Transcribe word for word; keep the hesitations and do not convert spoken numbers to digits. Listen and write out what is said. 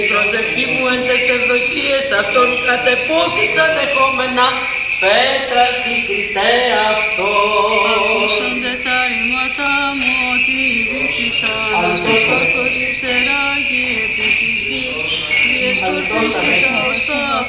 Η προσευχή μου εν τες ευδοκίες αυτών κατεπόθησαν εχόμενα πέτρα συγκριτέ αυτό. Ακούσονται τα ρήματά μου ότι δίχτυσα δώσες φακός γησεράκι επί της γης. Διεσκορπίστηκα ως τα